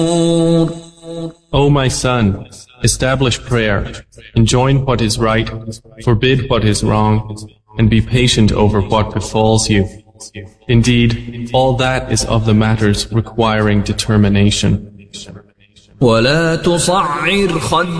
O my son, establish prayer, enjoin what is right, forbid what is wrong, and be patient over what befalls you. Indeed, all that is of the matters requiring determination. ولا تصعر